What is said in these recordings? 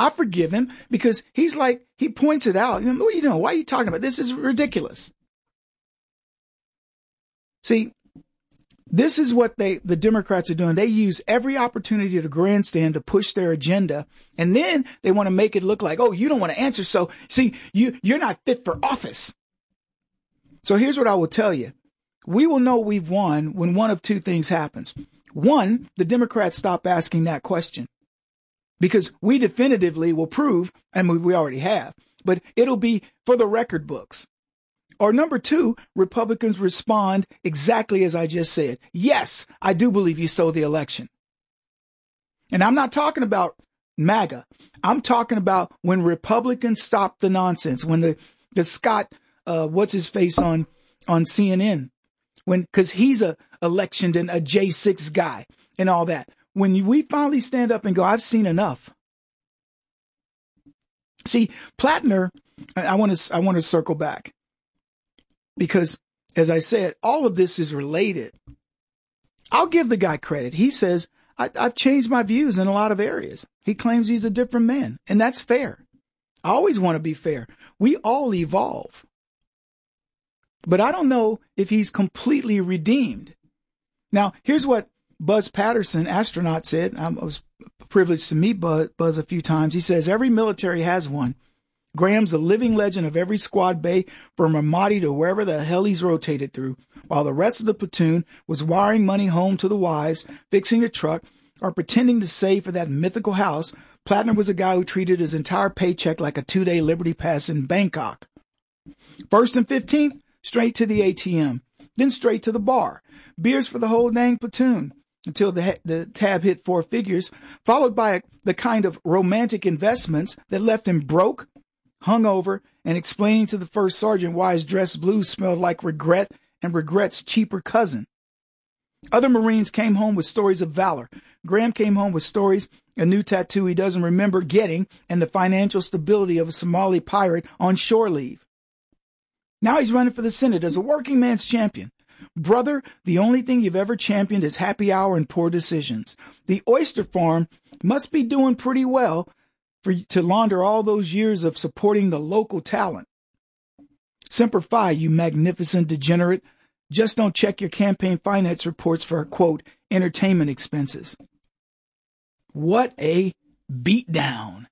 I forgive him because he's like, he points it out. Why are you talking about? This is ridiculous. See, this is what the Democrats are doing. They use every opportunity to grandstand to push their agenda. And then they want to make it look like, oh, you don't want to answer. So see, you're not fit for office. So here's what I will tell you. We will know we've won when one of two things happens. One, the Democrats stop asking that question because we definitively will prove, and we already have, but it'll be for the record books. Or number two, Republicans respond exactly as I just said. Yes, I do believe you stole the election. And I'm not talking about MAGA. I'm talking about when Republicans stop the nonsense, when the Scott, what's his face on CNN, because he's a electioned and a J6 guy and all that. When we finally stand up and go, I've seen enough. See, Plattner, I want to circle back. Because, as I said, all of this is related. I'll give the guy credit. He says, I've changed my views in a lot of areas. He claims he's a different man, and that's fair. I always want to be fair. We all evolve. But I don't know if he's completely redeemed. Now, here's what Buzz Patterson, astronaut, said. I was privileged to meet Buzz a few times. He says, every military has one. Graham's a living legend of every squad bay from Ramadi to wherever the hell he's rotated through, while the rest of the platoon was wiring money home to the wives, fixing a truck, or pretending to save for that mythical house. Plattner was a guy who treated his entire paycheck like a 2-day Liberty Pass in Bangkok. 1st and 15th, straight to the ATM, then straight to the bar. Beers for the whole dang platoon until the tab hit 4 figures, followed by the kind of romantic investments that left him broke, hungover, and explaining to the first sergeant why his dress blue smelled like regret and regret's cheaper cousin. Other Marines came home with stories of valor. Graham came home with stories, a new tattoo he doesn't remember getting, and the financial stability of a Somali pirate on shore leave. Now he's running for the Senate as a working man's champion. Brother, the only thing you've ever championed is happy hour and poor decisions. The oyster farm must be doing pretty well to launder all those years of supporting the local talent. Semper Fi, you magnificent degenerate. Just don't check your campaign finance reports for, quote, entertainment expenses. What a beatdown.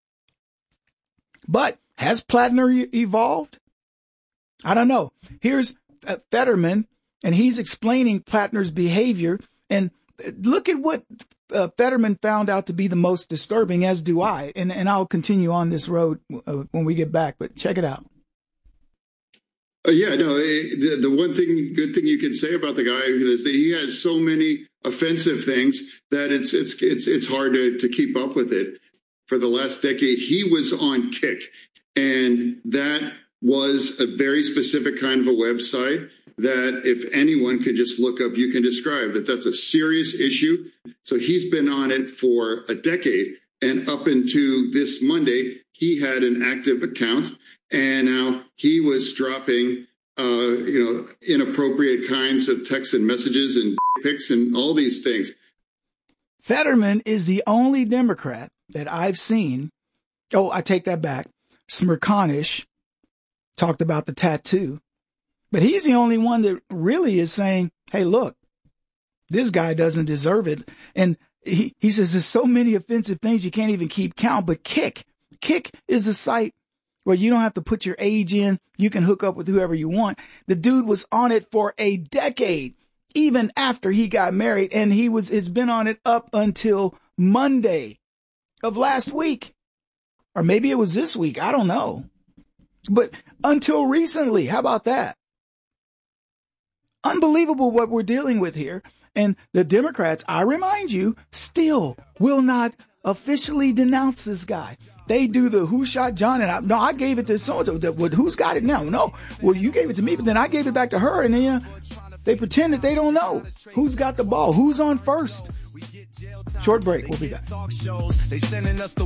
But has Plattner evolved? I don't know. Here's Fetterman, and he's explaining Plattner's behavior. And look at what Fetterman found out to be the most disturbing, as do I. And I'll continue on this road when we get back, but check it out. The one good thing you can say about the guy is that he has so many offensive things that it's hard to keep up with it. For the last decade, he was on Kick, and that was a very specific kind of a website that if anyone could just look up, you can describe that's a serious issue. So he's been on it for a decade, and up into this Monday, he had an active account, and now he was dropping, inappropriate kinds of texts and messages and pics and all these things. Fetterman is the only Democrat that I've seen. Oh, I take that back. Smirkanish talked about the tattoo. But he's the only one that really is saying, hey, look, this guy doesn't deserve it. And he says there's so many offensive things you can't even keep count. But Kick is a site where you don't have to put your age in. You can hook up with whoever you want. The dude was on it for a decade, even after he got married. And it's been on it up until Monday of last week. Or maybe it was this week. I don't know. But until recently, how about that? Unbelievable what we're dealing with here. And the Democrats, I remind you, still will not officially denounce this guy. They do the who shot John, and I gave it to so-and-so. Who's got it now? No. Well, you gave it to me, but then I gave it back to her, and then they pretend that they don't know who's got the ball, who's on first. Short break. We'll be back. This is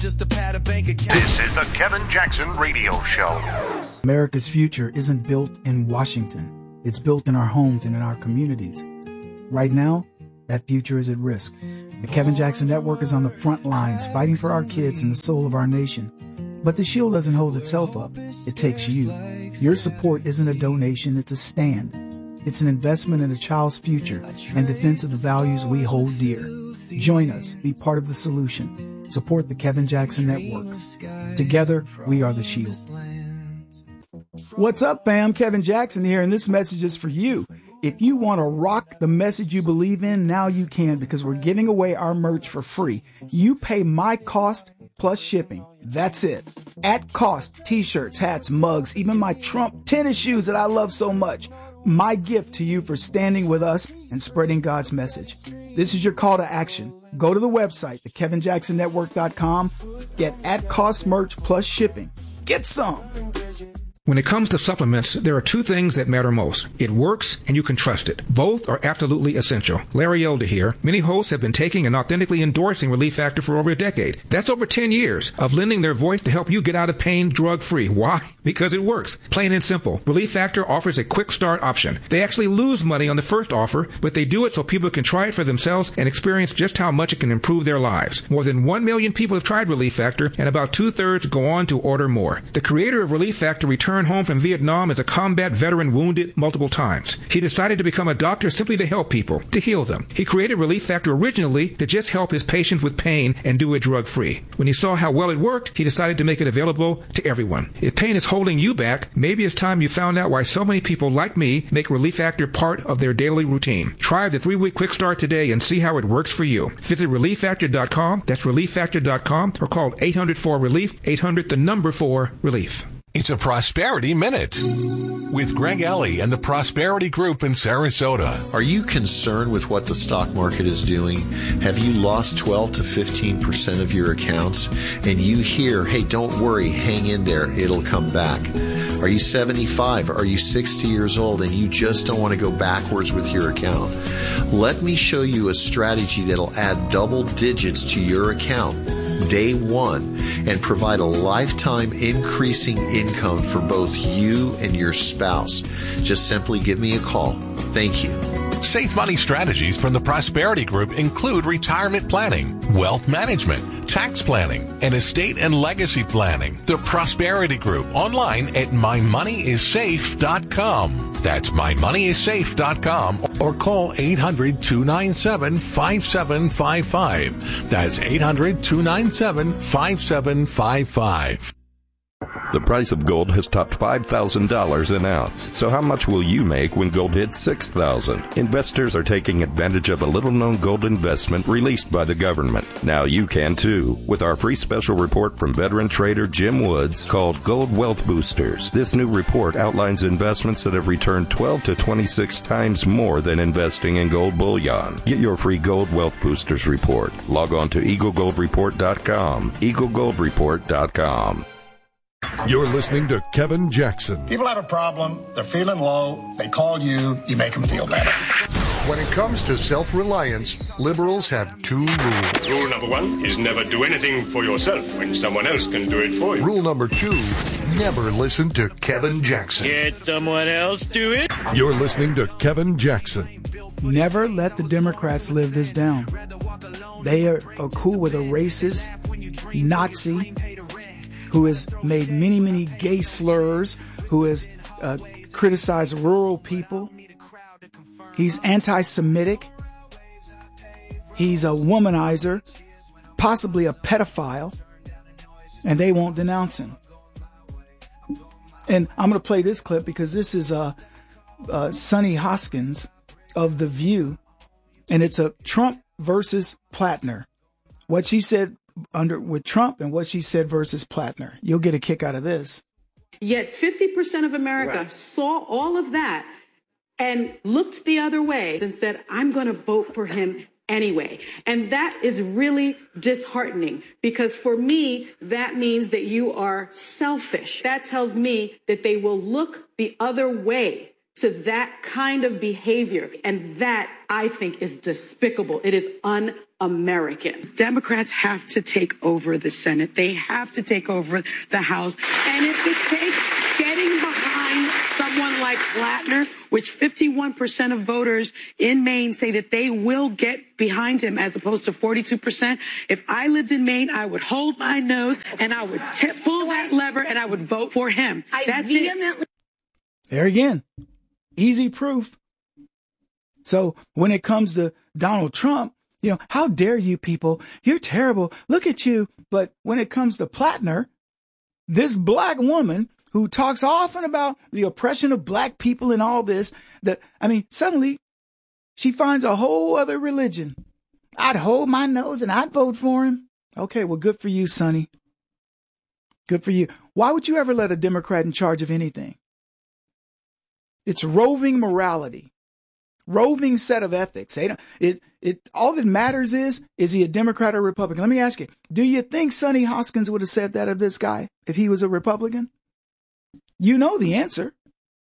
the Kevin Jackson Radio Show. America's future isn't built in Washington. It's built in our homes and in our communities. Right now, that future is at risk. The Kevin Jackson Network is on the front lines fighting for our kids and the soul of our nation. But the shield doesn't hold itself up. It takes you. Your support isn't a donation, it's a stand. It's an investment in a child's future and defense of the values we hold dear. Join us. Be part of the solution. Support the Kevin Jackson Network. Together, we are the shield. What's up, fam? Kevin Jackson here, and this message is for you. If you want to rock the message you believe in, now you can, because we're giving away our merch for free. You pay my cost plus shipping. That's it. At cost, t-shirts, hats, mugs, even my Trump tennis shoes that I love so much. My gift to you for standing with us and spreading God's message. This is your call to action. Go to the website, thekevinjacksonnetwork.com. Get at cost merch plus shipping. Get some. When it comes to supplements, there are two things that matter most. It works and you can trust it. Both are absolutely essential. Larry Elder here. Many hosts have been taking and authentically endorsing Relief Factor for over a decade. That's over 10 years of lending their voice to help you get out of pain drug-free. Why? Because it works. Plain and simple. Relief Factor offers a quick start option. They actually lose money on the first offer, but they do it so people can try it for themselves and experience just how much it can improve their lives. More than 1 million people have tried Relief Factor, and about 2/3 go on to order more. The creator of Relief Factor returned home from Vietnam as a combat veteran wounded multiple times. He decided to become a doctor simply to help people, to heal them. He created Relief Factor originally to just help his patients with pain and do it drug-free. When he saw how well it worked, he decided to make it available to everyone. If pain is holding you back, maybe it's time you found out why so many people like me make Relief Factor part of their daily routine. Try the 3-week quick start today and see how it works for you. Visit ReliefFactor.com, that's ReliefFactor.com, or call 800-4-RELIEF, 800-4-RELIEF. It's a Prosperity Minute with Greg Ellie and the Prosperity Group in Sarasota. Are you concerned with what the stock market is doing? Have you lost 12 to 15% of your accounts? And you hear, hey, don't worry, hang in there, it'll come back. Are you 75? Are you 60 years old and you just don't want to go backwards with your account? Let me show you a strategy that'll add double digits to your account day one and provide a lifetime increasing income for both you and your spouse. Just simply give me a call. Thank you. Safe money strategies from the Prosperity Group include retirement planning, wealth management, tax planning, and estate and legacy planning. The Prosperity Group online at mymoneyissafe.com. That's mymoneyissafe.com, or call 800-297-5755. That's 800-297-5755. The price of gold has topped $5,000 an ounce. So how much will you make when gold hits $6,000? Investors are taking advantage of a little-known gold investment released by the government. Now you can too, with our free special report from veteran trader Jim Woods called Gold Wealth Boosters. This new report outlines investments that have returned 12 to 26 times more than investing in gold bullion. Get your free Gold Wealth Boosters report. Log on to EagleGoldReport.com. EagleGoldReport.com. You're listening to Kevin Jackson. People have a problem, they're feeling low, they call you, you make them feel better. When it comes to self-reliance, liberals have two rules. Rule number 1 is never do anything for yourself when someone else can do it for you. Rule number 2, never listen to Kevin Jackson. Let someone else do it. You're listening to Kevin Jackson. Never let the Democrats live this down. They are cool with a racist Nazi who has made many, many gay slurs, who has criticized rural people. He's anti-Semitic. He's a womanizer, possibly a pedophile, and they won't denounce him. And I'm going to play this clip because this is Sunny Hoskins of The View, and it's a Trump versus Plattner. What she said with Trump and what she said versus Plattner. You'll get a kick out of this. Yet 50% of America saw all of that and looked the other way and said, I'm going to vote for him anyway. And that is really disheartening, because for me, that means that you are selfish. That tells me that they will look the other way to that kind of behavior. And that, I think, is despicable. It is un-American. Democrats have to take over the Senate. They have to take over the House. And if it takes getting behind some someone like Plattner, which 51% of voters in Maine say that they will get behind him as opposed to 42%. If I lived in Maine, I would hold my nose and I would pull that lever and I would vote for him. That's it. There again, easy proof. So when it comes to Donald Trump, how dare you people? You're terrible. Look at you. But when it comes to Plattner, this black woman who talks often about the oppression of black people and all this, suddenly she finds a whole other religion. I'd hold my nose and I'd vote for him. Okay, well, good for you, Sonny. Good for you. Why would you ever let a Democrat in charge of anything? It's roving morality, roving set of ethics. All that matters is he a Democrat or Republican? Let me ask you, do you think Sonny Hoskins would have said that of this guy if he was a Republican? You know the answer.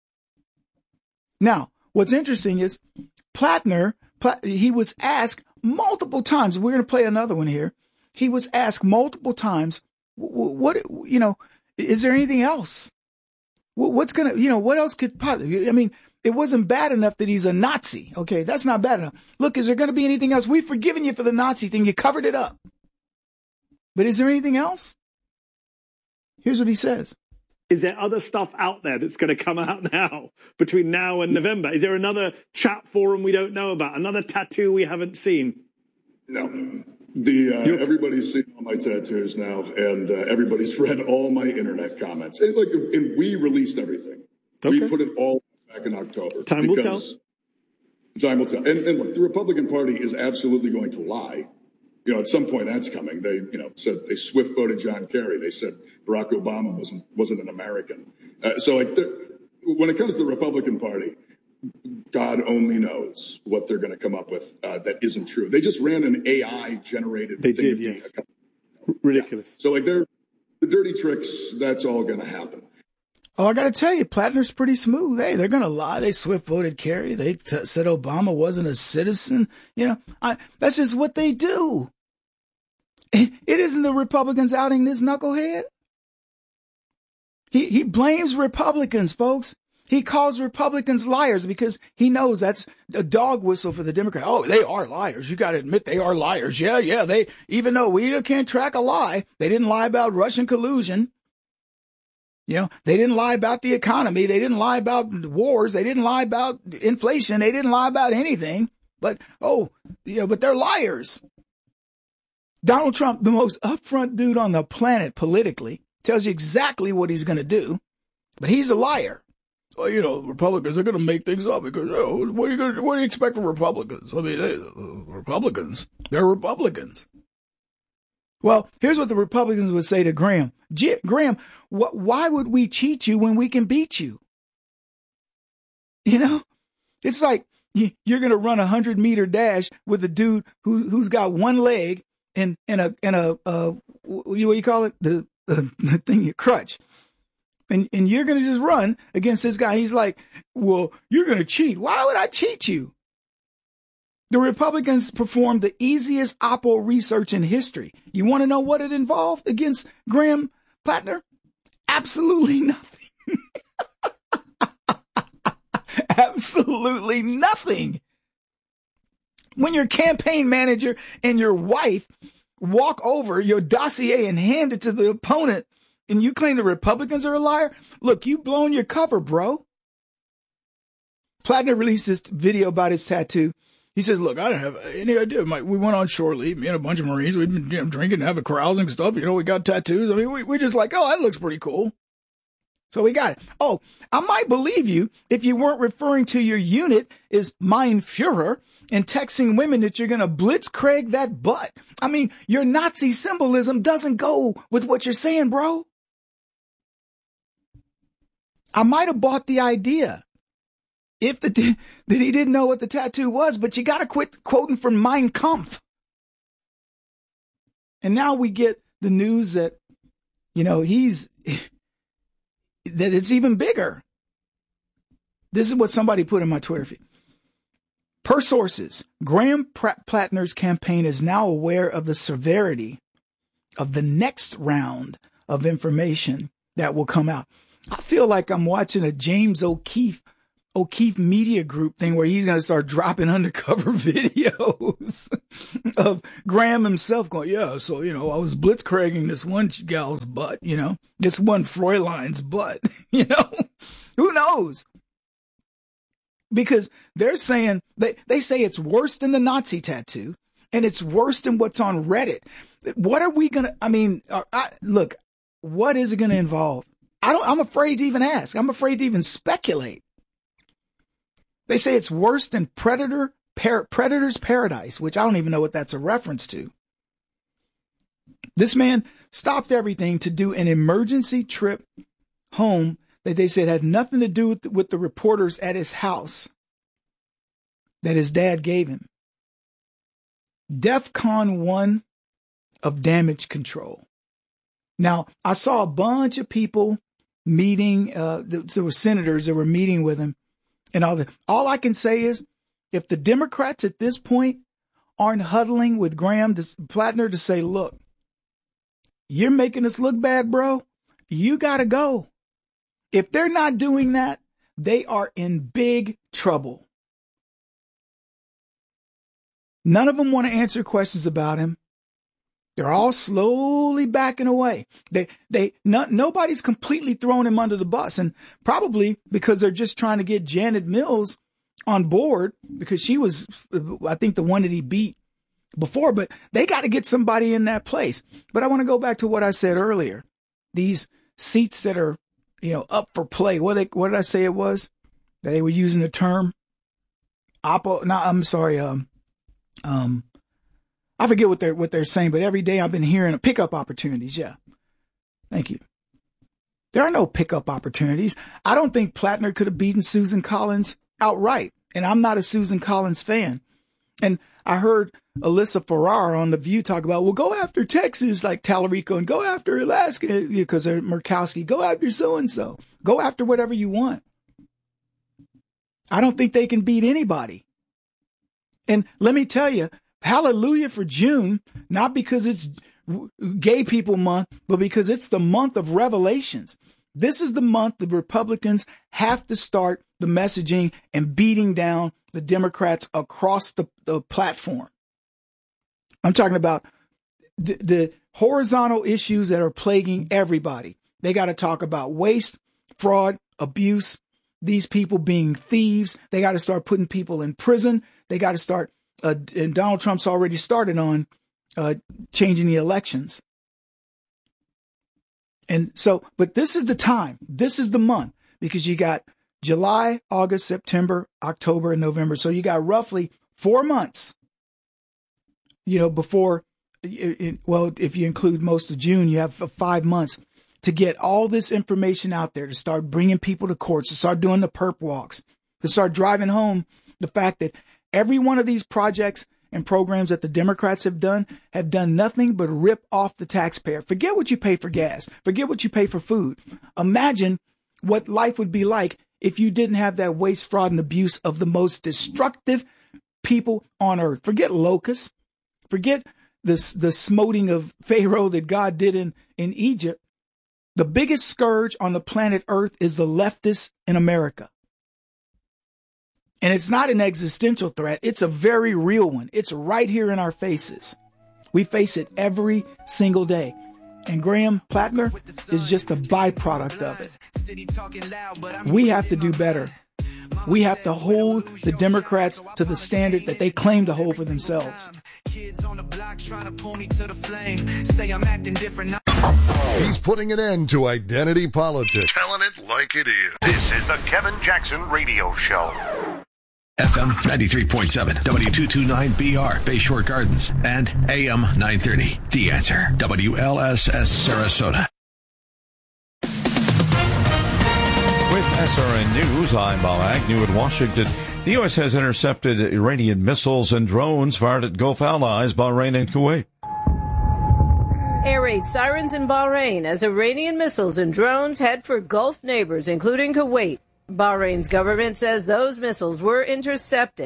Now, what's interesting is Plattner, he was asked multiple times. We're going to play another one here. He was asked multiple times, is there anything else? What else could possibly, it wasn't bad enough that he's a Nazi. Okay, that's not bad enough. Look, is there going to be anything else? We've forgiven you for the Nazi thing. You covered it up. But is there anything else? Here's what he says. Is there other stuff out there that's going to come out now, between now and November? Is there another chat forum we don't know about? Another tattoo we haven't seen? No. Everybody's seen all my tattoos now, and everybody's read all my internet comments. And we released everything. Okay. We put it all back in October. Time will tell. Time will tell. And look, the Republican Party is absolutely going to lie. At some point that's coming. They, said they swift voted John Kerry. They said Barack Obama wasn't an American. When it comes to the Republican Party, God only knows what they're going to come up with that isn't true. They just ran an AI-generated thing. They did, yes. Ridiculous. Yeah. So, the dirty tricks, that's all going to happen. Oh, I got to tell you, Plattner's pretty smooth. Hey, they're going to lie. They swift voted Kerry. They said Obama wasn't a citizen. That's just what they do. It isn't the Republicans outing this knucklehead. He blames Republicans, folks. He calls Republicans liars because he knows that's a dog whistle for the Democrats. Oh, they are liars. You got to admit they are liars. Yeah. Even though we can't track a lie, they didn't lie about Russian collusion. They didn't lie about the economy. They didn't lie about wars. They didn't lie about inflation. They didn't lie about anything. But they're liars. Donald Trump, the most upfront dude on the planet politically, tells you exactly what he's going to do, but he's a liar. Well, Republicans are going to make things up because what do you expect from Republicans? Republicans, they're Republicans. Well, here's what the Republicans would say to Graham. Graham, why would we cheat you when we can beat you? It's like you're going to run 100-meter dash with a dude who's got one leg and a what do you call it? The thing, your crutch. And you're going to just run against this guy. He's like, well, you're going to cheat. Why would I cheat you? The Republicans performed the easiest Oppo research in history. You want to know what it involved against Graham Plattner? Absolutely nothing. Absolutely nothing. When your campaign manager and your wife walk over your dossier and hand it to the opponent, and you claim the Republicans are a liar? Look, you've blown your cover, bro. Plattner released this video about his tattoo. He says, look, I didn't have any idea. We went on shore leave, me and a bunch of Marines. We've been drinking and having carousing stuff. We got tattoos. We just like, oh, that looks pretty cool. So we got it. Oh, I might believe you if you weren't referring to your unit as Mein Führer and texting women that you're going to blitzkrieg that butt. Your Nazi symbolism doesn't go with what you're saying, bro. I might have bought the idea that he didn't know what the tattoo was, but you got to quit quoting from Mein Kampf. And now we get the news that, that it's even bigger. This is what somebody put in my Twitter feed. Per sources, Graham Plattner's campaign is now aware of the severity of the next round of information that will come out. I feel like I'm watching a James O'Keefe Media Group thing where he's going to start dropping undercover videos of Graham himself going, yeah, so, you know, I was blitzkrieging this one gal's butt, you know, this one Fräulein's butt, you know, who knows? Because they're saying, they say it's worse than the Nazi tattoo and it's worse than what's on Reddit. What are we going to, look, what is it going to involve? I'm afraid to even ask. I'm afraid to even speculate. They say it's worse than Predator's Paradise, which I don't even know what that's a reference to. This man stopped everything to do an emergency trip home that they said had nothing to do with the reporters at his house that his dad gave him. DEFCON 1 of damage control. Now, I saw a bunch of people meeting, there were senators that were meeting with him. And all I can say is, if the Democrats at this point aren't huddling with Graham Plattner to say, look, you're making us look bad, bro. You got to go. If they're not doing that, they are in big trouble. None of them want to answer questions about him. They're all slowly backing away. Nobody's completely throwing him under the bus, and probably because they're just trying to get Janet Mills on board because she was, I think, the one that he beat before, but they got to get somebody in that place. But I want to go back to what I said earlier. These seats that are, you know, up for play. What did I say it was? They were using the term I forget what they're saying, but every day I've been hearing pickup opportunities. Yeah. Thank you. There are no pickup opportunities. I don't think Plattner could have beaten Susan Collins outright. And I'm not a Susan Collins fan. And I heard Alyssa Farrar on The View talk about, well, go after Texas like Tallarico and go after Alaska because they're Murkowski. Go after so-and-so. Go after whatever you want. I don't think they can beat anybody. And let me tell you, hallelujah for June, not because it's Gay People Month, but because it's the month of revelations. This is the month the Republicans have to start the messaging and beating down the Democrats across the platform. I'm talking about the horizontal issues that are plaguing everybody. They got to talk about waste, fraud, abuse, these people being thieves. They got to start putting people in prison. They got to start and Donald Trump's already started on changing the elections. And so, but this is the time. This is the month because you got July, August, September, October, and November. So you got roughly 4 months, you know, before, if you include most of June, you have 5 months to get all this information out there, to start bringing people to courts, to start doing the perp walks, to start driving home the fact that every one of these projects and programs that the Democrats have done nothing but rip off the taxpayer. Forget what you pay for gas. Forget what you pay for food. Imagine what life would be like if you didn't have that waste, fraud, and abuse of the most destructive people on earth. Forget locusts. Forget the smoting of Pharaoh that God did in Egypt. The biggest scourge on the planet Earth is the leftists in America. And it's not an existential threat. It's a very real one. It's right here in our faces. We face it every single day. And Graham Plattner is just a byproduct of it. We have to do better. We have to hold the Democrats to the standard that they claim to hold for themselves. He's putting an end to identity politics. Telling it like it is. This is the Kevin Jackson Radio Show. FM 93.7, W229BR, Bayshore Gardens, and AM 930. The Answer, WLSS Sarasota. With SRN News, I'm Bob Agnew in Washington. The U.S. has intercepted Iranian missiles and drones fired at Gulf allies Bahrain and Kuwait. Air raid sirens in Bahrain as Iranian missiles and drones head for Gulf neighbors, including Kuwait. Bahrain's government says those missiles were intercepted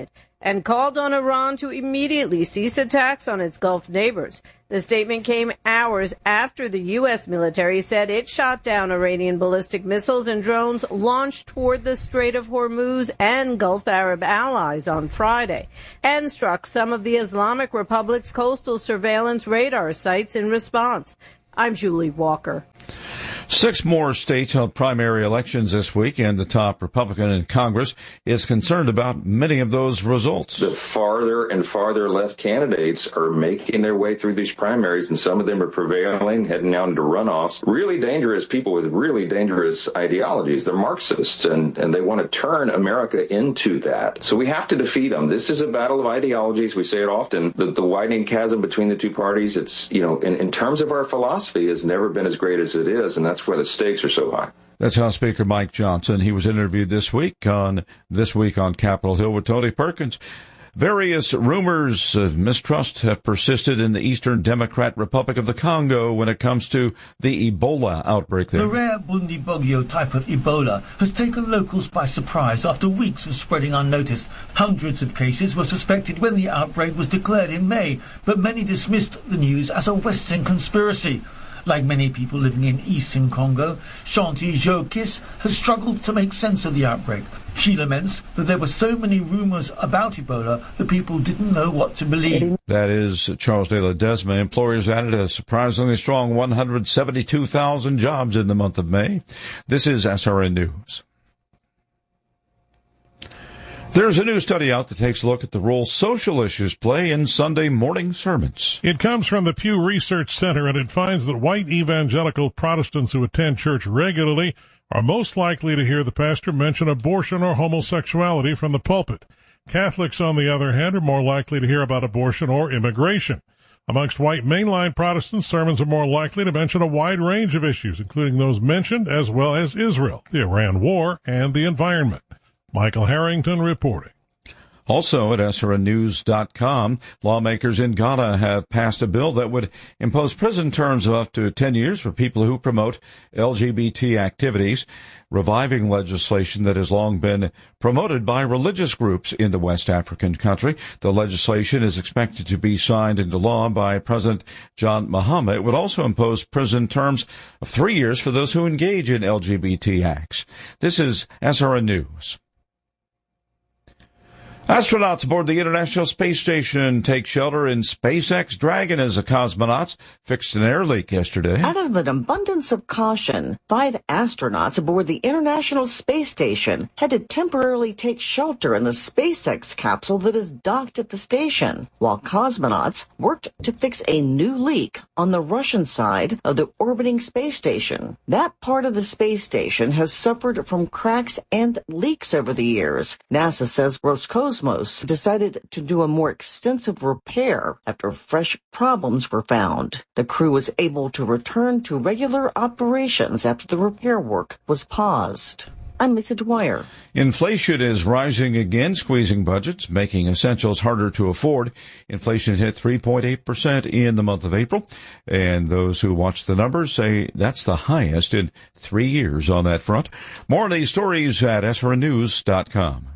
and called on Iran to immediately cease attacks on its Gulf neighbors. The statement came hours after the U.S. military said it shot down Iranian ballistic missiles and drones launched toward the Strait of Hormuz and Gulf Arab allies on Friday, and struck some of the Islamic Republic's coastal surveillance radar sites in response. I'm Julie Walker. 6 more states held primary elections this week, and the top Republican in Congress is concerned about many of those results. The farther and farther left candidates are making their way through these primaries, and some of them are prevailing, heading down into runoffs. Really dangerous people with really dangerous ideologies. They're Marxists, and they want to turn America into that. So we have to defeat them. This is a battle of ideologies. We say it often. The widening chasm between the two parties, it's, in terms of our philosophy, has never been as great as it is, and that's where the stakes are so high. That's House Speaker Mike Johnson. He was interviewed this week on Capitol Hill with Tony Perkins. Various rumors of mistrust have persisted in the Eastern Democratic Republic of the Congo when it comes to the Ebola outbreak there. The rare Bundibugyo type of Ebola has taken locals by surprise after weeks of spreading unnoticed. Hundreds of cases were suspected when the outbreak was declared in May, but many dismissed the news as a Western conspiracy. Like many people living in eastern Congo, Shanti Jokis has struggled to make sense of the outbreak. She laments that there were so many rumors about Ebola that people didn't know what to believe. That is Charles de Ledesma. Employers added a surprisingly strong 172,000 jobs in the month of May. This is SRN News. There's a new study out that takes a look at the role social issues play in Sunday morning sermons. It comes from the Pew Research Center, and it finds that white evangelical Protestants who attend church regularly are most likely to hear the pastor mention abortion or homosexuality from the pulpit. Catholics, on the other hand, are more likely to hear about abortion or immigration. Amongst white mainline Protestants, sermons are more likely to mention a wide range of issues, including those mentioned, as well as Israel, the Iran war, and the environment. Michael Harrington reporting. Also at SRNnews.com, lawmakers in Ghana have passed a bill that would impose prison terms of up to 10 years for people who promote LGBT activities, reviving legislation that has long been promoted by religious groups in the West African country. The legislation is expected to be signed into law by President John Mahama. It would also impose prison terms of 3 years for those who engage in LGBT acts. This is SRN News. Astronauts aboard the International Space Station take shelter in SpaceX Dragon as the cosmonauts fixed an air leak yesterday. Out of an abundance of caution, 5 astronauts aboard the International Space Station had to temporarily take shelter in the SpaceX capsule that is docked at the station, while cosmonauts worked to fix a new leak on the Russian side of the orbiting space station. That part of the space station has suffered from cracks and leaks over the years. NASA says Roscosmos decided to do a more extensive repair after fresh problems were found. The crew was able to return to regular operations after the repair work was paused. I'm Lisa Dwyer. Inflation is rising again, squeezing budgets, making essentials harder to afford. Inflation hit 3.8% in the month of April, and those who watch the numbers say that's the highest in 3 years on that front. More on these stories at SRNnews.com.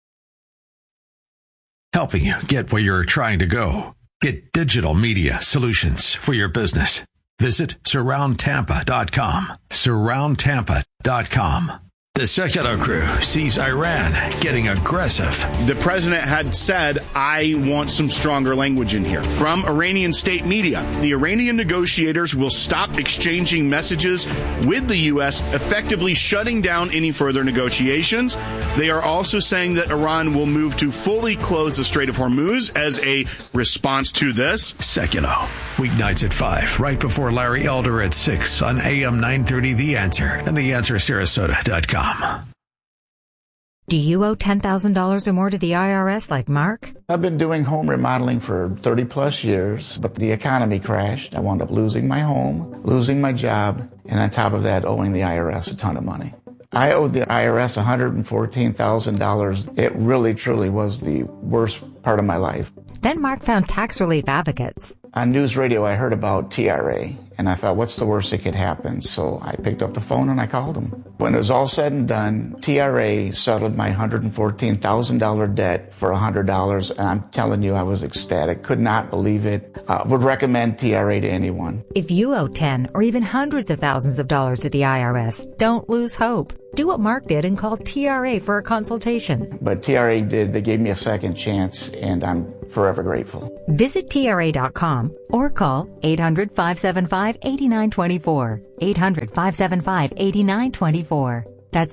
Helping you get where you're trying to go. Get digital media solutions for your business. Visit SurroundTampa.com. SurroundTampa.com. The Secular Crew sees Iran getting aggressive. The president had said, I want some stronger language in here. From Iranian state media, the Iranian negotiators will stop exchanging messages with the U.S., effectively shutting down any further negotiations. They are also saying that Iran will move to fully close the Strait of Hormuz as a response to this. Secular, weeknights at 5, right before Larry Elder at 6 on AM 930 The Answer and TheAnswerSarasota.com. Do you owe $10,000 or more to the IRS like Mark? I've been doing home remodeling for 30 plus years, but the economy crashed. I wound up losing my home, losing my job, and on top of that, owing the IRS a ton of money. I owed the IRS $114,000. It really, truly was the worst part of my life. Then Mark found tax relief advocates. On news radio, I heard about TRA, and I thought, what's the worst that could happen? So I picked up the phone and I called them. When it was all said and done, TRA settled my $114,000 debt for $100, and I'm telling you, I was ecstatic. Could not believe it. Would recommend TRA to anyone. If you owe 10 or even hundreds of thousands of dollars to the IRS, don't lose hope. Do what Mark did and call TRA for a consultation. But TRA did. They gave me a second chance, and I'm forever grateful. Visit TRA.com or call 800-575-8924. 800-575-8924. That's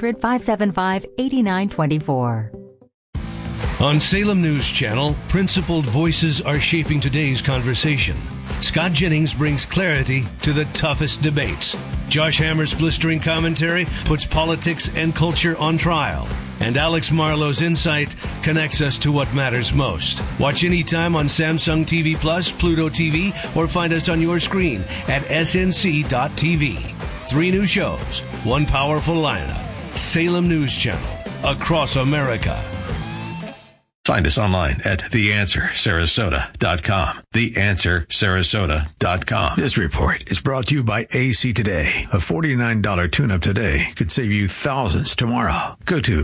800-575-8924. On Salem News Channel, principled voices are shaping today's conversation. Scott Jennings brings clarity to the toughest debates. Josh Hammer's blistering commentary puts politics and culture on trial. And Alex Marlowe's insight connects us to what matters most. Watch anytime on Samsung TV Plus, Pluto TV, or find us on your screen at snc.tv. 3 new shows, 1 powerful lineup. Salem News Channel, across America. Find us online at TheAnswerSarasota.com. TheAnswerSarasota.com. This report is brought to you by AC Today. A $49 tune-up today could save you thousands tomorrow. Go to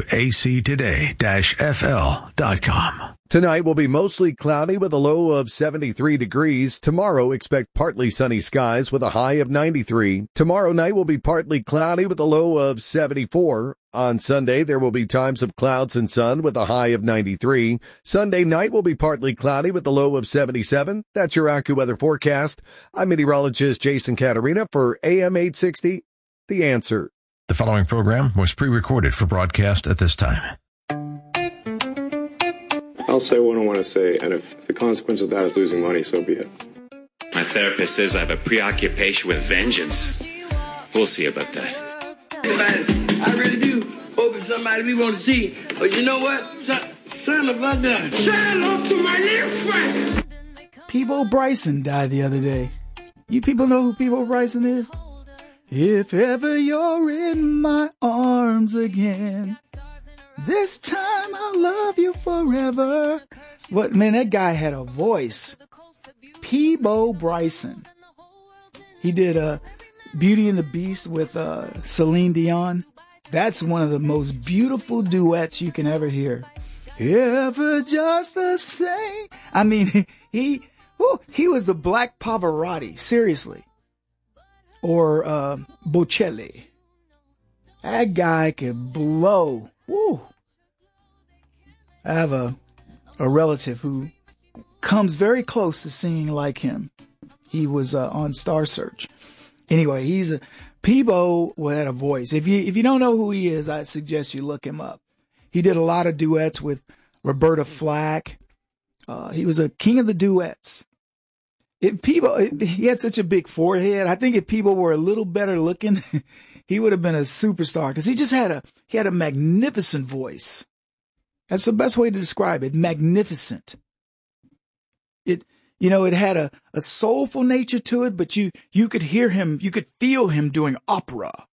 actoday-fl.com. Tonight will be mostly cloudy with a low of 73 degrees. Tomorrow, expect partly sunny skies with a high of 93. Tomorrow night will be partly cloudy with a low of 74. On Sunday, there will be times of clouds and sun with a high of 93. Sunday night will be partly cloudy with a low of 77. That's your AccuWeather forecast. I'm meteorologist Jason Caterina for AM 860, The Answer. The following program was pre-recorded for broadcast at this time. I'll say what I want to say, and if the consequence of that is losing money, so be it. My therapist says I have a preoccupation with vengeance. We'll see about that. I really do hope it's somebody we want to see. But you know what? Son of a gun. Sign off to my little friend. Peabo Bryson died the other day. You people know who Peabo Bryson is? If ever you're in my arms again, this time I'll love you forever. What, man, that guy had a voice. Peabo Bryson. He did Beauty and the Beast with Celine Dion. That's one of the most beautiful duets you can ever hear. Ever just the same. I mean, he was the Black Pavarotti, seriously. Or Bocelli. That guy could blow. Woo. I have a relative who comes very close to singing like him. He was on Star Search. Anyway, Peabo had a voice. If you don't know who he is, I suggest you look him up. He did a lot of duets with Roberta Flack. He was a king of the duets. He had such a big forehead. I think if Peabo were a little better looking, he would have been a superstar because he had a magnificent voice. That's the best way to describe it. Magnificent. It had a soulful nature to it, but you could hear him, you could feel him doing opera.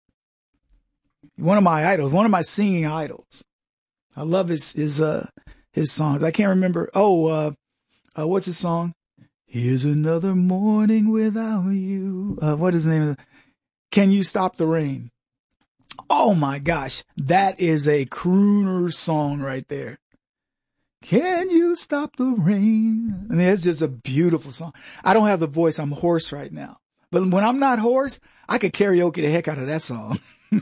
One of my idols, one of my singing idols. I love his songs. I can't remember. What's his song? Here's another morning without you. What is the name of it? Can You Stop the Rain? Oh my gosh. That is a crooner song right there. Can you stop the rain? I mean, it's just a beautiful song. I don't have the voice. I'm hoarse right now. But when I'm not hoarse, I could karaoke the heck out of that song.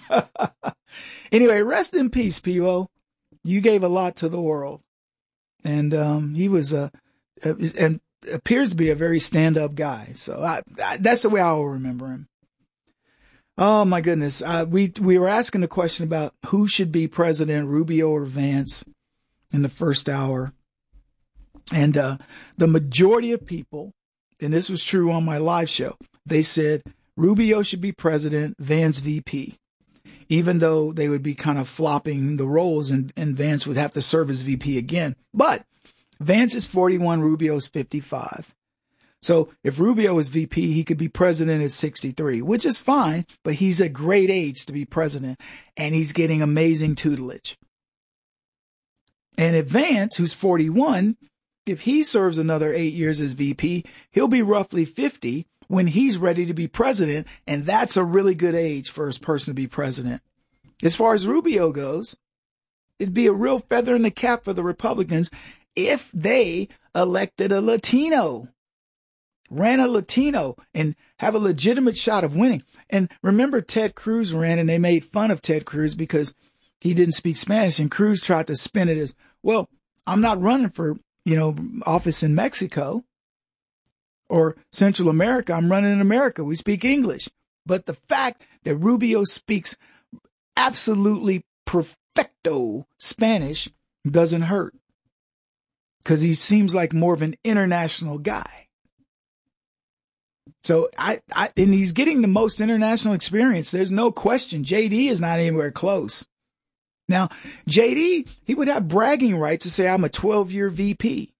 Anyway, rest in peace, Peabo. You gave a lot to the world. And he was and appears to be a very stand-up guy. So that's the way I will remember him. Oh, my goodness. We were asking the question about who should be president, Rubio or Vance, in the first hour. And the majority of people, and this was true on my live show, they said Rubio should be president, Vance VP, even though they would be kind of flopping the roles and Vance would have to serve as VP again. But Vance is 41, Rubio is 55. So if Rubio is VP, he could be president at 63, which is fine, but he's a great age to be president, and he's getting amazing tutelage. And if Vance, who's 41, if he serves another 8 years as VP, he'll be roughly 50 when he's ready to be president. And that's a really good age for a person to be president. As far as Rubio goes, it'd be a real feather in the cap for the Republicans if they elected a Latino, ran a Latino, and have a legitimate shot of winning. And remember, Ted Cruz ran, and they made fun of Ted Cruz because he didn't speak Spanish, and Cruz tried to spin it as, well, I'm not running for, office in Mexico or Central America. I'm running in America. We speak English. But the fact that Rubio speaks absolutely perfecto Spanish doesn't hurt, because he seems like more of an international guy. So and he's getting the most international experience. There's no question. JD is not anywhere close. Now, JD, he would have bragging rights to say, I'm a 12-year VP.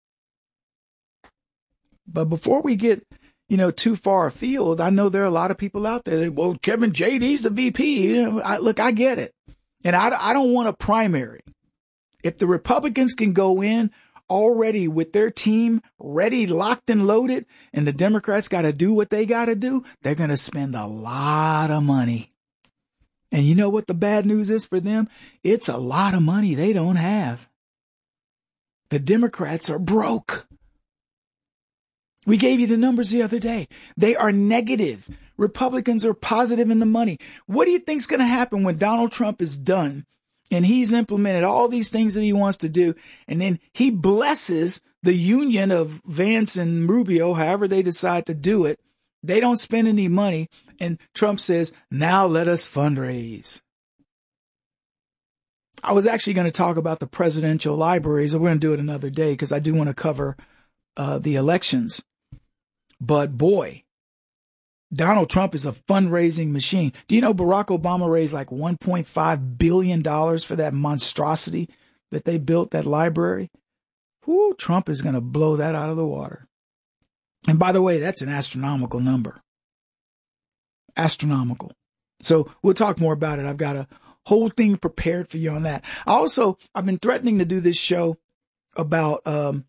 But before we get, too far afield, I know there are a lot of people out there that, well, Kevin, JD's the VP. Look, I get it. And I don't want a primary. If the Republicans can go in already with their team ready, locked and loaded, and the Democrats got to do what they got to do, they're going to spend a lot of money. And you know what the bad news is for them? It's a lot of money they don't have. The Democrats are broke. We gave you the numbers the other day. They are negative. Republicans are positive in the money. What do you think's going to happen when Donald Trump is done and he's implemented all these things that he wants to do, and then he blesses the union of Vance and Rubio, however they decide to do it? They don't spend any money, and Trump says, now let us fundraise. I was actually going to talk about the presidential libraries. We're going to do it another day because I do want to cover the elections. But boy, Donald Trump is a fundraising machine. Do you know Barack Obama raised like $1.5 billion for that monstrosity that they built, that library? Whoo, Trump is going to blow that out of the water. And by the way, that's an astronomical number. Astronomical. So we'll talk more about it. I've got a whole thing prepared for you on that. I've been threatening to do this show about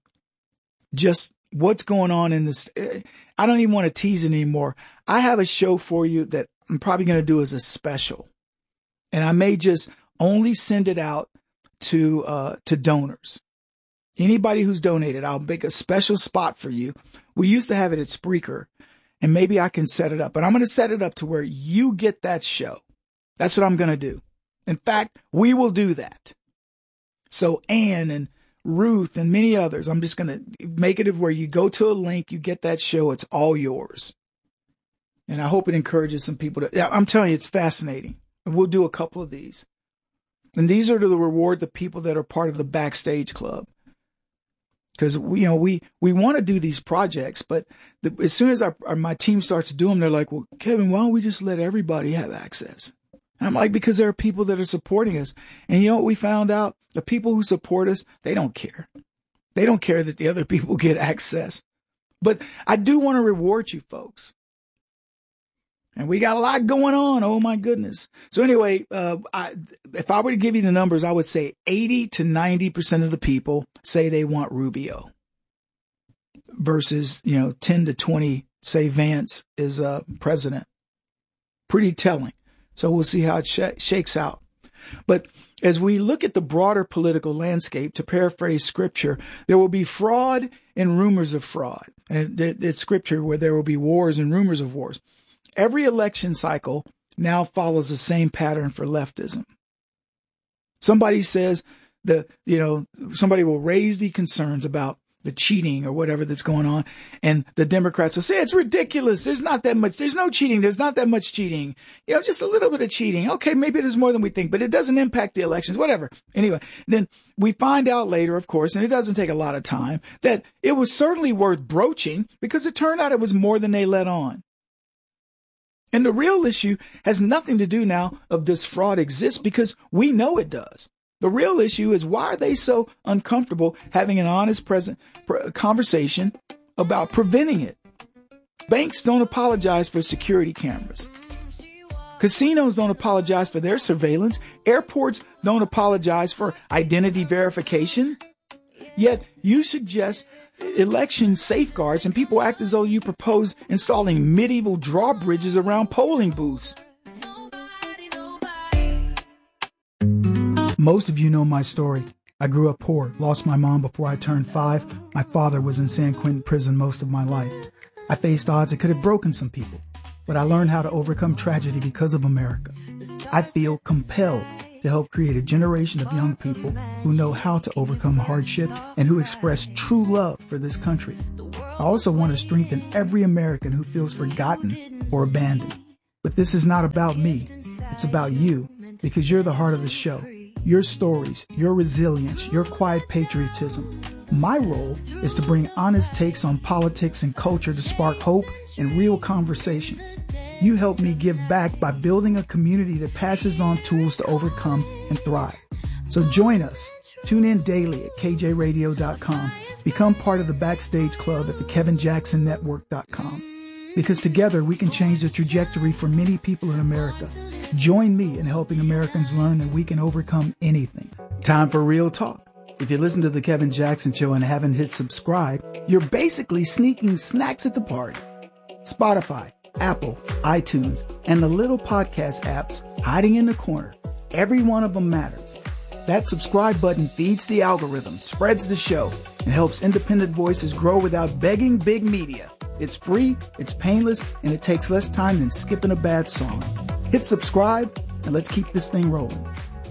just what's going on in this. I don't even want to tease it anymore. I have a show for you that I'm probably going to do as a special. And I may just only send it out to donors. Anybody who's donated, I'll make a special spot for you. We used to have it at Spreaker, and maybe I can set it up. But I'm going to set it up to where you get that show. That's what I'm going to do. In fact, we will do that. So Ann and Ruth and many others, I'm just going to make it where you go to a link, you get that show, it's all yours. And I hope it encourages some people I'm telling you, it's fascinating. And we'll do a couple of these. And these are to reward the people that are part of the Backstage Club. Because, we want to do these projects, but as soon as my team starts to do them, they're like, well, Kevin, why don't we just let everybody have access? And I'm like, because there are people that are supporting us. And you know what we found out? The people who support us, they don't care. They don't care that the other people get access. But I do want to reward you folks. And we got a lot going on. Oh, my goodness. So anyway, if I were to give you the numbers, I would say 80 to 90% of the people say they want Rubio versus, 10 to 20 say Vance is president. Pretty telling. So we'll see how it shakes out. But as we look at the broader political landscape, to paraphrase scripture, there will be fraud and rumors of fraud. And it's scripture where there will be wars and rumors of wars. Every election cycle now follows the same pattern for leftism. Somebody says somebody will raise the concerns about the cheating or whatever that's going on. And the Democrats will say, it's ridiculous. There's not that much. There's no cheating. There's not that much cheating. Just a little bit of cheating. Okay, maybe there's more than we think, but it doesn't impact the elections, whatever. Anyway, then we find out later, of course, and it doesn't take a lot of time, that it was certainly worth broaching because it turned out it was more than they let on. And the real issue has nothing to do now of does fraud exist, because we know it does. The real issue is, why are they so uncomfortable having an honest conversation about preventing it? Banks don't apologize for security cameras. Casinos don't apologize for their surveillance. Airports don't apologize for identity verification. Yet you suggest election safeguards and people act as though you propose installing medieval drawbridges around polling booths. Most of you know my story. I grew up poor, lost my mom before I turned 5. My father was in San Quentin prison most of my life. I faced odds that could have broken some people, but I learned how to overcome tragedy because of America. I feel compelled to help create a generation of young people who know how to overcome hardship and who express true love for this country. I also want to strengthen every American who feels forgotten or abandoned. But this is not about me. It's about you, because you're the heart of the show. Your stories, your resilience, your quiet patriotism. My role is to bring honest takes on politics and culture to spark hope and real conversations. You help me give back by building a community that passes on tools to overcome and thrive. So join us. Tune in daily at kjradio.com. Become part of the Backstage Club at the KevinJacksonNetwork.com. Because together we can change the trajectory for many people in America. Join me in helping Americans learn that we can overcome anything. Time for real talk. If you listen to The Kevin Jackson Show and haven't hit subscribe, you're basically sneaking snacks at the party. Spotify, Apple, iTunes, and the little podcast apps hiding in the corner. Every one of them matters. That subscribe button feeds the algorithm, spreads the show, and helps independent voices grow without begging big media. It's free, it's painless, and it takes less time than skipping a bad song. Hit subscribe, and let's keep this thing rolling.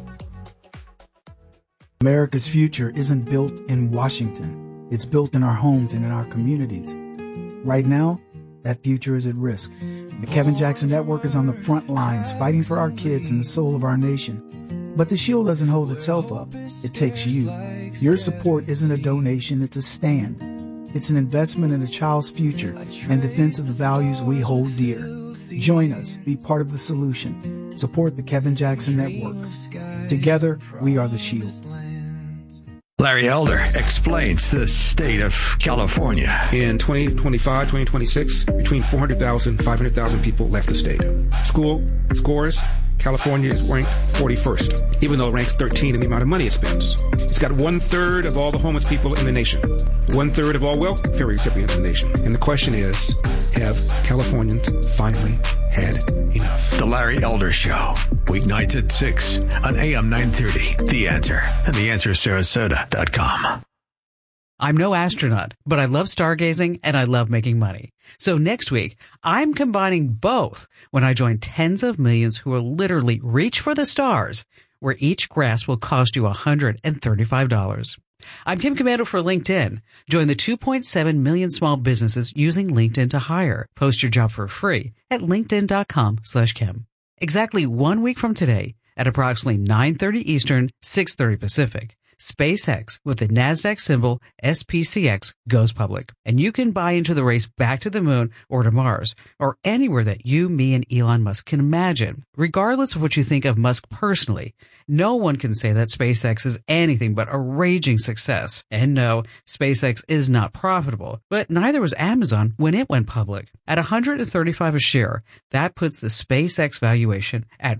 America's future isn't built in Washington. It's built in our homes and in our communities. Right now, that future is at risk. The Kevin Jackson Network is on the front lines, fighting for our kids and the soul of our nation. But the shield doesn't hold itself up. It takes you. Your support isn't a donation, it's a stand. It's an investment in a child's future and defense of the values we hold dear. Join us. Be part of the solution. Support the Kevin Jackson Network. Together, we are the shield. Larry Elder explains the state of California. In 2025, 2026, between 400,000 and 500,000 people left the state. School scores, California is ranked 41st, even though it ranks 13 in the amount of money it spends. It's got 1/3 of all the homeless people in the nation, 1/3 of all welfare recipients in the nation. And the question is, have Californians finally had enough? The Larry Elder Show, weeknights at 6 on AM 930. The Answer and theanswersarasota.com. I'm no astronaut, but I love stargazing and I love making money. So next week, I'm combining both when I join tens of millions who will literally reach for the stars, where each grasp will cost you $135. I'm Kim Commando for LinkedIn. Join the 2.7 million small businesses using LinkedIn to hire. Post your job for free at linkedin.com/Kim. Exactly 1 week from today at approximately 9:30 Eastern, 6:30 Pacific, SpaceX with the NASDAQ symbol SPCX goes public. And you can buy into the race back to the moon or to Mars or anywhere that you, me, and Elon Musk can imagine. Regardless of what you think of Musk personally, no one can say that SpaceX is anything but a raging success. And no, SpaceX is not profitable, but neither was Amazon when it went public. At $135 a share, that puts the SpaceX valuation at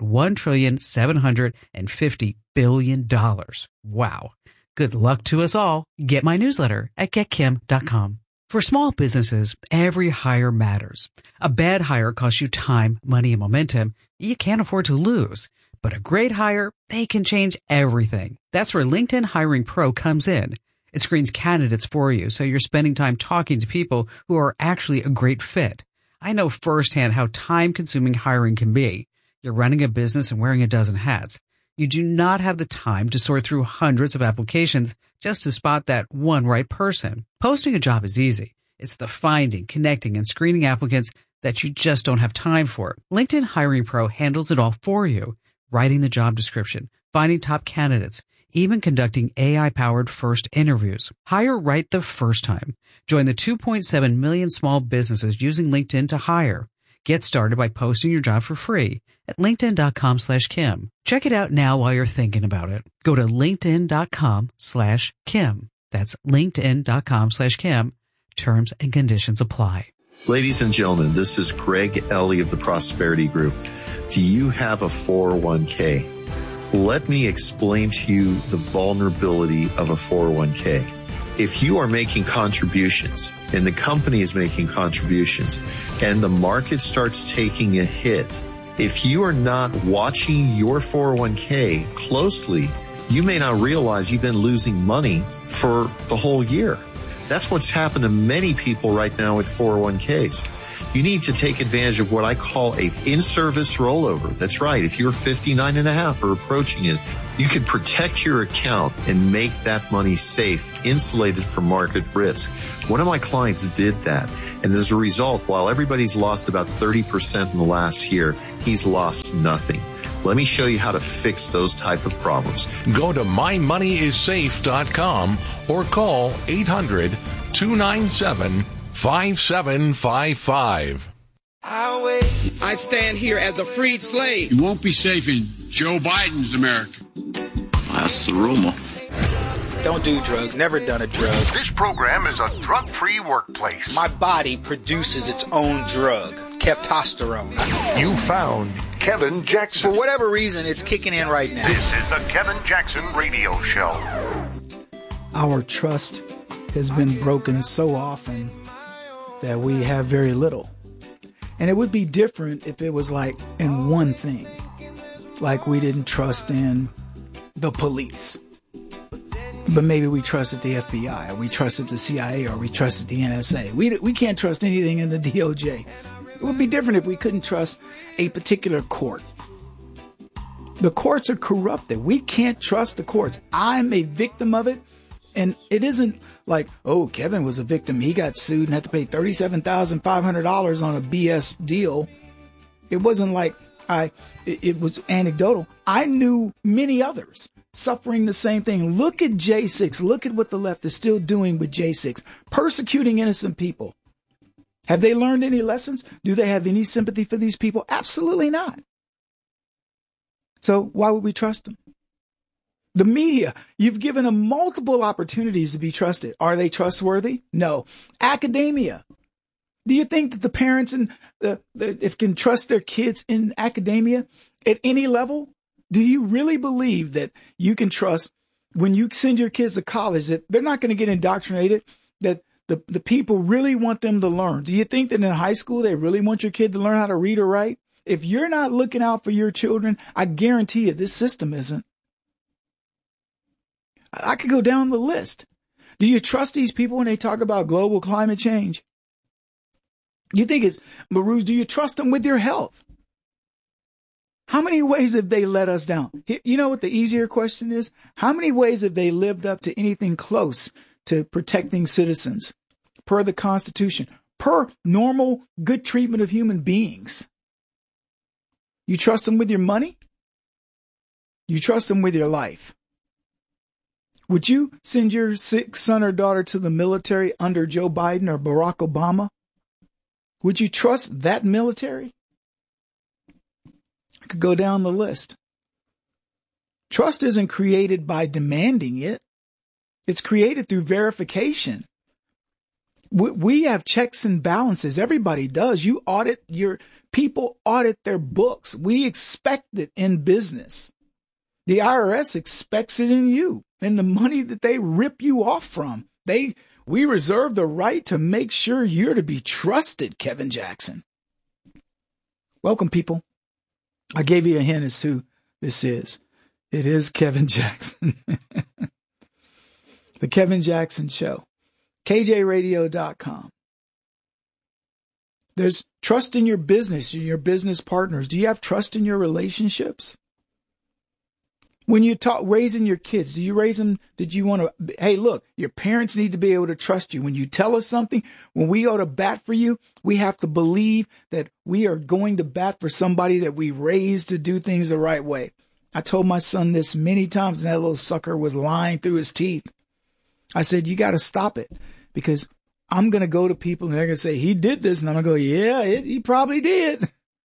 $1,750 billion. Wow. Good luck to us all. Get my newsletter at getkim.com. For small businesses, every hire matters. A bad hire costs you time, money, and momentum you can't afford to lose. But a great hire, they can change everything. That's where LinkedIn Hiring Pro comes in. It screens candidates for you, so you're spending time talking to people who are actually a great fit. I know firsthand how time-consuming hiring can be. You're running a business and wearing a dozen hats. You do not have the time to sort through hundreds of applications just to spot that one right person. Posting a job is easy. It's the finding, connecting, and screening applicants that you just don't have time for. LinkedIn Hiring Pro handles it all for you. Writing the job description, finding top candidates, even conducting AI-powered first interviews. Hire right the first time. Join the 2.7 million small businesses using LinkedIn to hire. Get started by posting your job for free at linkedin.com/Kim. Check it out now while you're thinking about it. Go to linkedin.com/Kim. That's linkedin.com/Kim. Terms and conditions apply. Ladies and gentlemen, this is Greg Ellie of the Prosperity Group. Do you have a 401k? Let me explain to you the vulnerability of a 401k. If you are making contributions and the company is making contributions and the market starts taking a hit, if you are not watching your 401k closely, you may not realize you've been losing money for the whole year. That's what's happened to many people right now with 401ks. You need to take advantage of what I call a in-service rollover. That's right. If you're 59 and a half or approaching it, you can protect your account and make that money safe, insulated from market risk. One of my clients did that. And as a result, while everybody's lost about 30% in the last year, he's lost nothing. Let me show you how to fix those type of problems. Go to mymoneyissafe.com or call 800-297-5755. I stand here as a freed slave. You won't be safe in Joe Biden's America. That's the rumor. Don't do drugs. Never done a drug. This program is a drug-free workplace. My body produces its own drug, Keftosterone. You found Kevin Jackson. For whatever reason, it's kicking in right now. This is the Kevin Jackson Radio Show. Our trust has been broken so often that we have very little. And it would be different if it was like in one thing. Like we didn't trust in the police. But maybe we trusted the FBI, or we trusted the CIA, or we trusted the NSA. We can't trust anything in the DOJ. It would be different if we couldn't trust a particular court. The courts are corrupted. We can't trust the courts. I'm a victim of it. And it isn't like, oh, Kevin was a victim. He got sued and had to pay $37,500 on a BS deal. It wasn't like it was anecdotal. I knew many others suffering the same thing. Look at J6. Look at what the left is still doing with J6, persecuting innocent people. Have they learned any lessons? Do they have any sympathy for these people? Absolutely not. So why would we trust them? The media, you've given them multiple opportunities to be trusted. Are they trustworthy? No. Academia. Do you think that the parents if can trust their kids in academia at any level? Do you really believe that you can trust when you send your kids to college that they're not going to get indoctrinated, that the people really want them to learn? Do you think that in high school they really want your kid to learn how to read or write? If you're not looking out for your children, I guarantee you this system isn't. I could go down the list. Do you trust these people when they talk about global climate change? You think it's, Marouz, do you trust them with your health? How many ways have they let us down? You know what the easier question is? How many ways have they lived up to anything close to protecting citizens per the Constitution, per normal good treatment of human beings? You trust them with your money? You trust them with your life? Would you send your sick son or daughter to the military under Joe Biden or Barack Obama? Would you trust that military? I could go down the list. Trust isn't created by demanding it. It's created through verification. We have checks and balances. Everybody does. You audit people audit their books. We expect it in business. The IRS expects it in you. And the money that they rip you off from, we reserve the right to make sure you're to be trusted, Kevin Jackson. Welcome, people. I gave you a hint as to who this is. It is Kevin Jackson. The Kevin Jackson Show. KJRadio.com. There's trust in your business, your business partners. Do you have trust in your relationships? When you talk raising your kids, do you raise them? Did you want to? Hey, look, your parents need to be able to trust you. When you tell us something, when we go to bat for you, we have to believe that we are going to bat for somebody that we raised to do things the right way. I told my son this many times, and that little sucker was lying through his teeth. I said, you got to stop it, because I'm going to go to people and they're going to say, he did this. And I'm going to go, yeah, he probably did.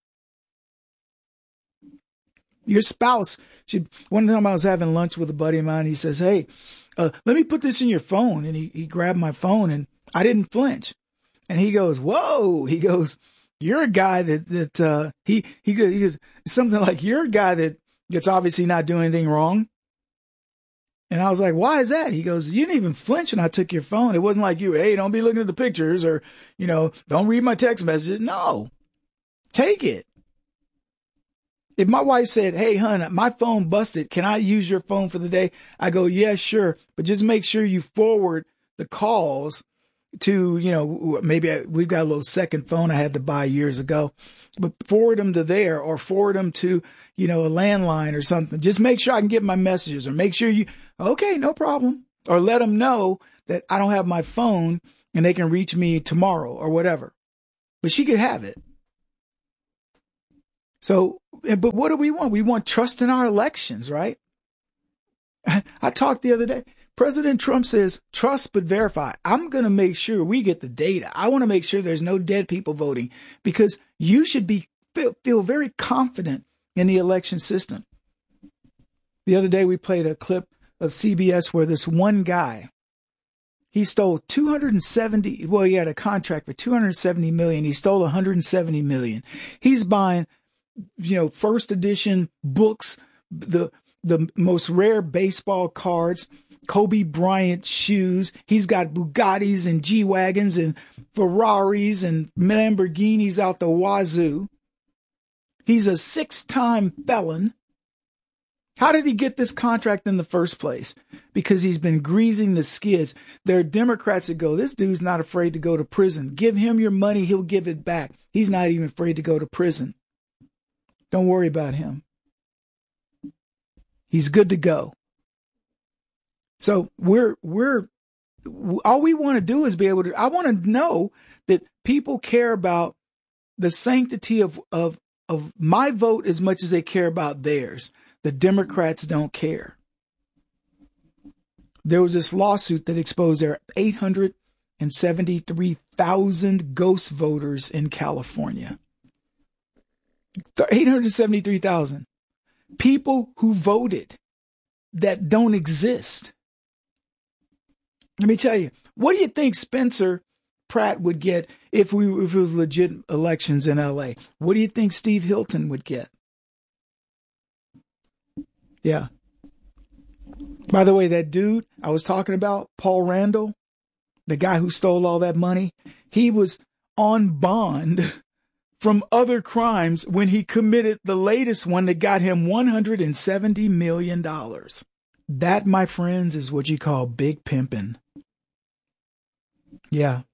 Your spouse. One time I was having lunch with a buddy of mine. He says, hey, let me put this in your phone. And he grabbed my phone and I didn't flinch. And he goes, whoa. He goes, you're a guy he goes something like, you're a guy that's obviously not doing anything wrong. And I was like, why is that? He goes, you didn't even flinch when I took your phone. It wasn't like you, hey, don't be looking at the pictures or, don't read my text messages. No, take it. If my wife said, hey, hon, my phone busted, can I use your phone for the day? I go, yeah, sure. But just make sure you forward the calls to, maybe we've got a little second phone I had to buy years ago, but forward them to there or forward them to, a landline or something. Just make sure I can get my messages or make sure okay, no problem. Or let them know that I don't have my phone and they can reach me tomorrow or whatever. But she could have it. So, but what do we want? We want trust in our elections, right? I talked the other day. President Trump says, trust but verify. I'm going to make sure we get the data. I want to make sure there's no dead people voting because you should feel very confident in the election system. The other day we played a clip of CBS where this one guy, he stole he had a contract for $270 million. He stole $170 million. He's buying, first edition books, the most rare baseball cards, Kobe Bryant shoes. He's got Bugattis and G-Wagons and Ferraris and Lamborghinis out the wazoo. He's a 6-time felon. How did he get this contract in the first place? Because he's been greasing the skids. There are Democrats that go, this dude's not afraid to go to prison. Give him your money, he'll give it back. He's not even afraid to go to prison. Don't worry about him. He's good to go. So all we want to do is be able to, I want to know that people care about the sanctity of my vote as much as they care about theirs. The Democrats don't care. There was this lawsuit that exposed there are 873,000 ghost voters in California. 873,000 people who voted that don't exist. Let me tell you, what do you think Spencer Pratt would get if it was legit elections in LA? What do you think Steve Hilton would get? Yeah. By the way, that dude I was talking about, Paul Randall, the guy who stole all that money, he was on bond from other crimes when he committed the latest one that got him $170 million. That, my friends, is what you call big pimping. Yeah.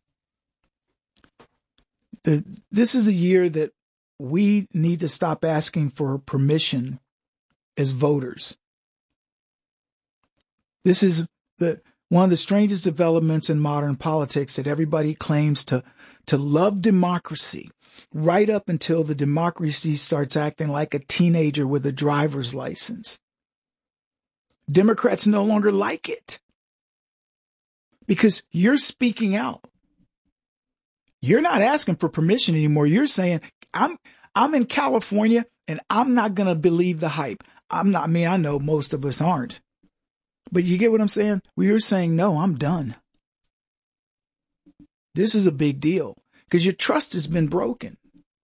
This is the year that we need to stop asking for permission as voters. This is one of the strangest developments in modern politics, that everybody claims to love democracy right up until the democracy starts acting like a teenager with a driver's license. Democrats no longer like it because you're speaking out. You're not asking for permission anymore. You're saying, I'm in California and I'm not going to believe the hype. I know most of us aren't. But you get what I'm saying? You're saying, no, I'm done. This is a big deal because your trust has been broken.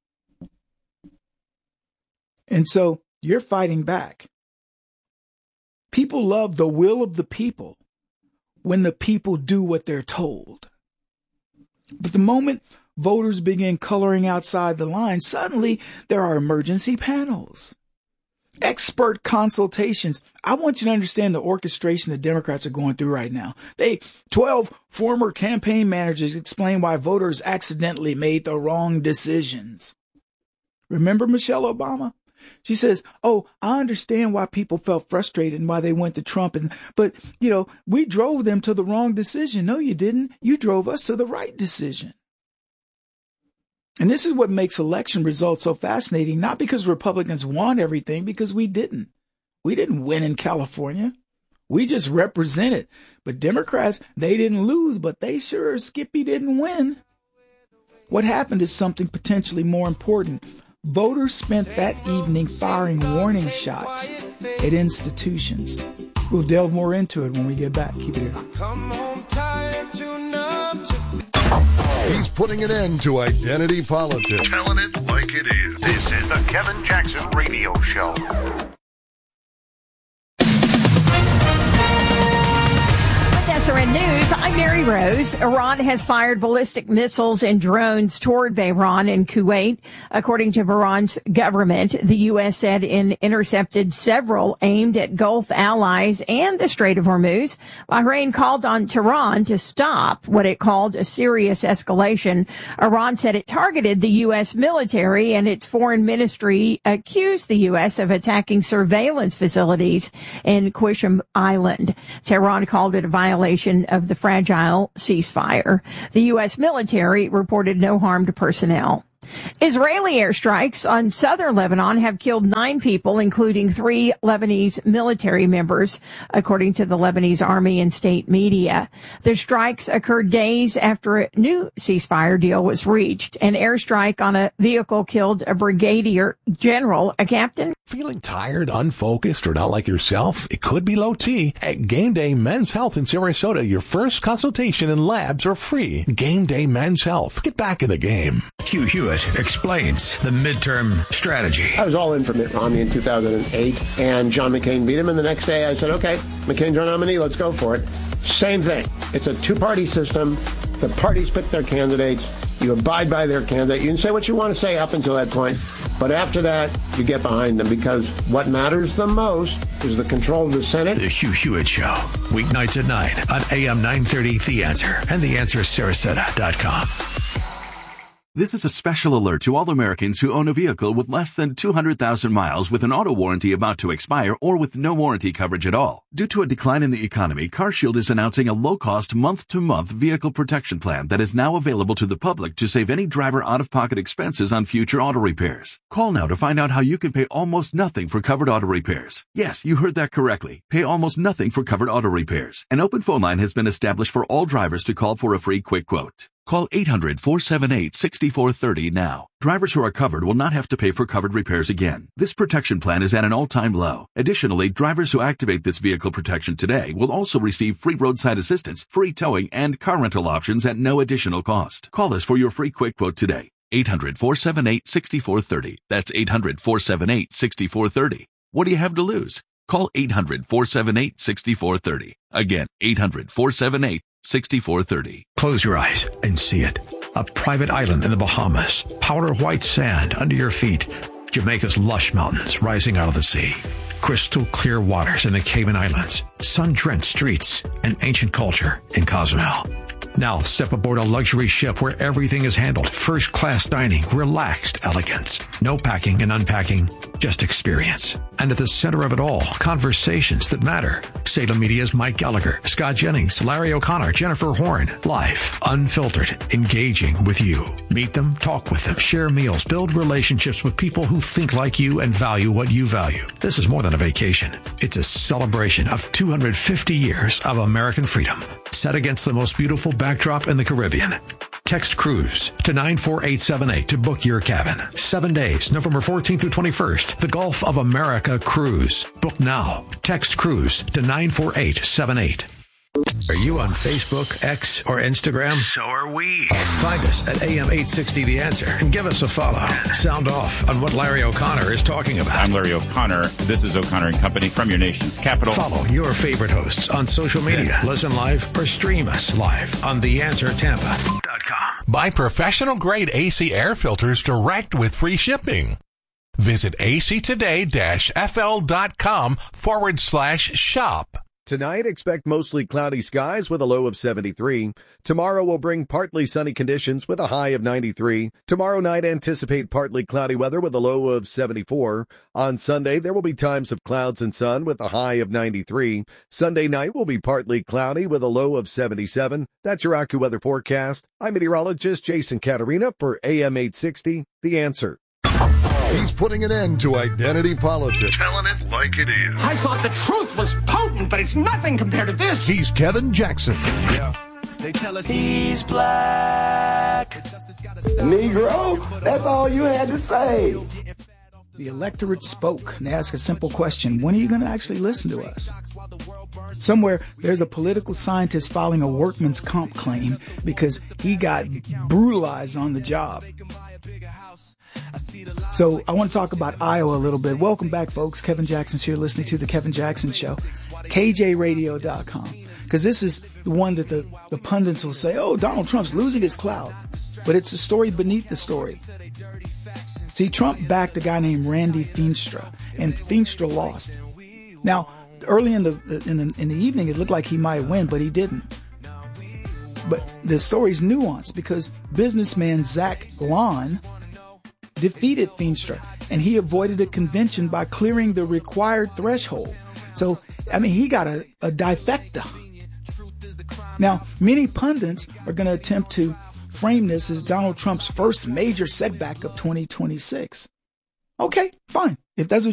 And so you're fighting back. People love the will of the people when the people do what they're told. But the moment voters begin coloring outside the line, suddenly there are emergency panels, expert consultations. I want you to understand the orchestration the Democrats are going through right now. 12 former campaign managers explain why voters accidentally made the wrong decisions. Remember Michelle Obama? She says, oh, I understand why people felt frustrated and why they went to Trump. But we drove them to the wrong decision. No, you didn't. You drove us to the right decision. And this is what makes election results so fascinating, not because Republicans won everything, because we didn't. We didn't win in California. We just represented. But Democrats, they didn't lose, but they sure, Skippy, didn't win. What happened is something potentially more important. Voters spent that evening firing warning shots at institutions. We'll delve more into it when we get back. Keep it here. He's putting an end to identity politics. Telling it like it is. This is the Kevin Jackson Radio Show. Mary Rose, Iran has fired ballistic missiles and drones toward Bahrain and Kuwait. According to Bahrain's government, the U.S. said it intercepted several aimed at Gulf allies and the Strait of Hormuz. Bahrain called on Tehran to stop what it called a serious escalation. Iran said it targeted the U.S. military, and its foreign ministry accused the U.S. of attacking surveillance facilities in Qushm Island. Tehran called it a violation of the fragile ceasefire. The U.S. military reported no harm to personnel. Israeli airstrikes on southern Lebanon have killed 9 people, including 3 Lebanese military members, according to the Lebanese army and state media. The strikes occurred days after a new ceasefire deal was reached. An airstrike on a vehicle killed a brigadier general, a captain. Feeling tired, unfocused, or not like yourself? It could be low T. At Game Day Men's Health in Sarasota, your first consultation and labs are free. Game Day Men's Health. Get back in the game. Hugh Hewitt explains the midterm strategy. I was all in for Mitt Romney in 2008, and John McCain beat him, and the next day I said, okay, McCain's our nominee, let's go for it. Same thing. It's a two-party system. The parties pick their candidates. You abide by their candidate. You can say what you want to say up until that point, but after that, you get behind them, because what matters the most is the control of the Senate. The Hugh Hewitt Show, weeknights at 9 on AM 930 The Answer and TheAnswerSarasota.com. This is a special alert to all Americans who own a vehicle with less than 200,000 miles with an auto warranty about to expire or with no warranty coverage at all. Due to a decline in the economy, CarShield is announcing a low-cost month-to-month vehicle protection plan that is now available to the public to save any driver out-of-pocket expenses on future auto repairs. Call now to find out how you can pay almost nothing for covered auto repairs. Yes, you heard that correctly. Pay almost nothing for covered auto repairs. An open phone line has been established for all drivers to call for a free quick quote. Call 800-478-6430 now. Drivers who are covered will not have to pay for covered repairs again. This protection plan is at an all-time low. Additionally, drivers who activate this vehicle protection today will also receive free roadside assistance, free towing, and car rental options at no additional cost. Call us for your free quick quote today. 800-478-6430. That's 800-478-6430. What do you have to lose? Call 800-478-6430. Again, 800-478-6430. Close your eyes and see it. A private island in the Bahamas. Powder white sand under your feet. Jamaica's lush mountains rising out of the sea. Crystal clear waters in the Cayman Islands. Sun-drenched streets and ancient culture in Cozumel. Now step aboard a luxury ship where everything is handled. First-class dining, relaxed elegance. No packing and unpacking, just experience. And at the center of it all, conversations that matter. Salem Media's Mike Gallagher, Scott Jennings, Larry O'Connor, Jennifer Horn. Live, unfiltered, engaging with you. Meet them, talk with them, share meals, build relationships with people who think like you and value what you value. This is more than a vacation. It's a celebration of 250 years of American freedom, set against the most beautiful backdrop in the Caribbean. Text cruise to 94878 to book your cabin. 7 days, November 14th through 21st. The Gulf of America Cruise. Book now. Text cruise to 94878. Are you on Facebook, X, or Instagram? So are we. Find us at AM860 The Answer and give us a follow. Sound off on what Larry O'Connor is talking about. I'm Larry O'Connor. This is O'Connor & Company from your nation's capital. Follow your favorite hosts on social media. Listen live or stream us live on TheAnswerTampa.com. Buy professional-grade AC air filters direct with free shipping. Visit actoday-fl.com/shop. Tonight, expect mostly cloudy skies with a low of 73. Tomorrow will bring partly sunny conditions with a high of 93. Tomorrow night, anticipate partly cloudy weather with a low of 74. On Sunday, there will be times of clouds and sun with a high of 93. Sunday night will be partly cloudy with a low of 77. That's your AccuWeather forecast. I'm meteorologist Jason Caterina for AM 860, The Answer. He's putting an end to identity politics. Telling it like it is. I thought the truth was potent, but it's nothing compared to this. He's Kevin Jackson. Yeah. They tell us he's black. Negro, that's all you had to say. The electorate spoke and they asked a simple question. When are you going to actually listen to us? Somewhere there's a political scientist filing a workman's comp claim because he got brutalized on the job. So I want to talk about Iowa a little bit. Welcome back, folks. Kevin Jackson's here listening to The Kevin Jackson Show. KJRadio.com. because this is the one that the pundits will say, oh, Donald Trump's losing his clout. But it's a story beneath the story. See, Trump backed a guy named Randy Feenstra, and Feenstra lost. Now, early in the evening, it looked like he might win, but he didn't. But the story's nuanced because businessman Zach Lon defeated Feenstra, and he avoided a convention by clearing the required threshold. So, I mean, he got a difecta. Now, many pundits are going to attempt to frame this as Donald Trump's first major setback of 2026. Okay, fine. If that's what